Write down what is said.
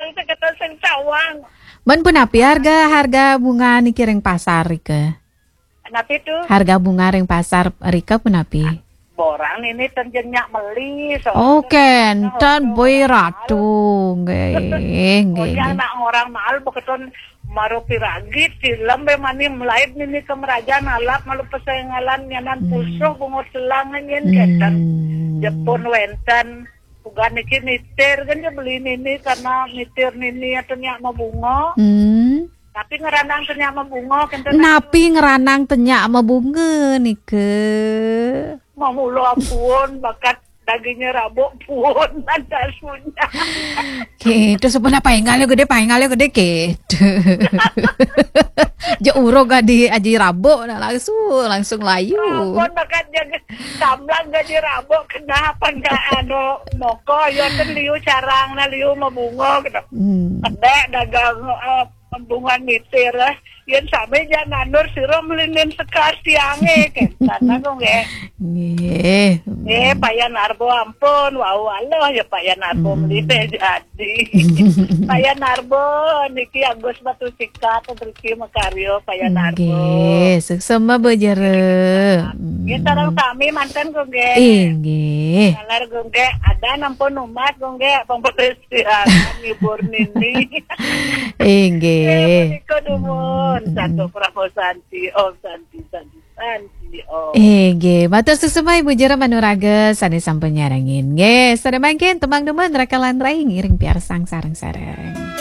kata sing cawang. Men pun api harga bunga niki ring pasar Rika. Napi tuh? Harga bunga ring pasar Rika pun api. Borang ini tenjenyak meli. Oke, enten boy ratu. Pokoknya anak orang mahal beketon maru piragit silam be mani melaib nini ke merajaan alap malu pesaingalan nyanan pusuh bungut selangan yen ketan. Jepun wenten. Bukan niki nitir kan dia beli nini karena nitir nini atenya mau bunga. Tapi ngeranang tenya mau bunga kan. Napi ngeranang tenya mau bunga nike. Mau mulu ampun bakat dagingnya rabok pun ada sunya. Gitu sebenarnya paingalnya gede gitu. Je uro gadi aji rabok nah langsung layu. Ampun bakat jaga samlang gaji rabok kenapa enggak moko yo ten liu carang na liu mabungo gitu. Ada dagang bunga nitir yen sampe jan nandur sira melinin sekar siange kan aku nggih. Nggih Pak Narbo ampun wau Allah ya Pak Narbo melite jadi. Pak Narbo niki Agus Batu Sikat Triki Makaryo Pak Narbo. Nggih, suksema bejere. Nggih sareng kami manten kok nggih. Nggih. Kalar nggih ada nampun umat nggih pembersihan ngibur nini. Nggih. Menika nuwun satu Prabu Santi Om Santi Om. Nggih, matur suksema Ibu Jera manuraga sane sampun nyarengin. Nggih, sadaya mangkin temang demen rekalan rai ngiring piarsang sareng-sareng.